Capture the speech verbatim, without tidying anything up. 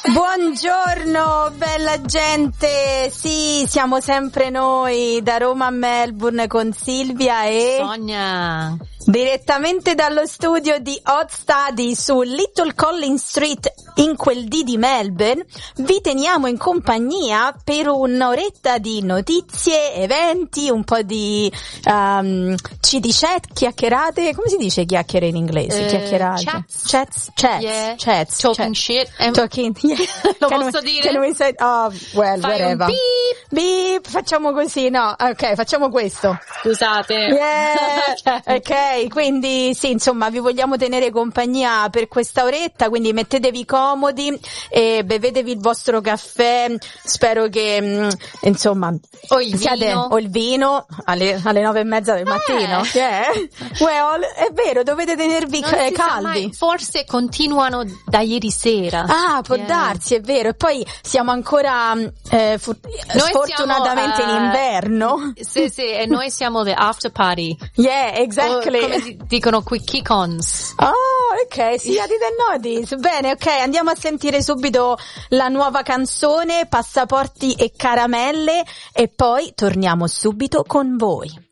Buongiorno bella gente, sì, siamo sempre noi da Roma a Melbourne con Silvia e Sonia, direttamente dallo studio di Hot Study su Little Collins Street in quel D di Melbourne. Vi teniamo in compagnia per un'oretta di notizie, eventi, un po' di um, C D chat, chiacchierate, come si dice chiacchiere in inglese? Uh, chiacchierate. Chats. Chats, chats, yeah. chats. Talking chats. shit. Um, Talking, yeah. Lo Can posso we, dire? Can we say, oh, well, Fai whatever. un beep. Beep, facciamo così, no, ok, facciamo questo. Scusate. Yeah. Ok, quindi sì, insomma, vi vogliamo tenere compagnia per questa oretta, quindi mettetevi comodi e bevetevi il vostro caffè. Spero che, mh, insomma, o il siate, vino o il vino alle, alle nove e mezza del mattino. Eh. Yeah. Well, è vero, dovete tenervi non c- si sa caldi. mai. Forse continuano da ieri sera. Ah, può Yeah. darsi, è vero. E poi siamo ancora eh, fu- Noi sfortunatamente siamo, uh, in inverno. Sì, sì, e noi siamo the after party. Yeah, exactly. O, come di- dicono qui, kick-ons. Oh, ok, sì, I didn't notice. Bene, ok, andiamo a sentire subito la nuova canzone, Passaporti e caramelle, e poi torniamo subito con voi.